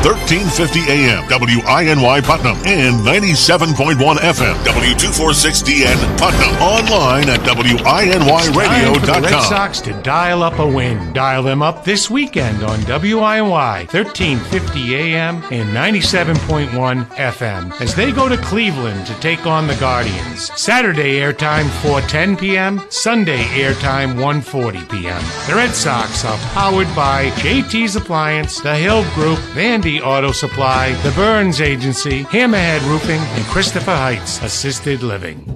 1350 AM, WINY Putnam, and 97.1 FM, W246DN Putnam. Online at WINYradio.com. Time for the Red Sox to dial up a win. Dial them up this weekend on WINY, 1350 AM and 97.1 FM, as they go to Cleveland to take on the Guardians. Saturday airtime 4:10 p.m., Sunday airtime 1:40 p.m. The Red Sox are powered by JT's Appliance, The Hill Group, Vandy Auto Supply, The Burns Agency, Hammerhead Roofing, and Christopher Heights Assisted Living.